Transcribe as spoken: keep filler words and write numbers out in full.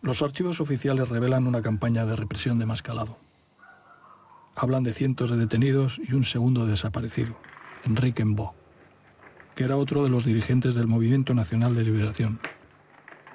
Los archivos oficiales revelan una campaña de represión de más calado. Hablan de cientos de detenidos y un segundo desaparecido, Enrique Mbó, que era otro de los dirigentes del Movimiento Nacional de Liberación,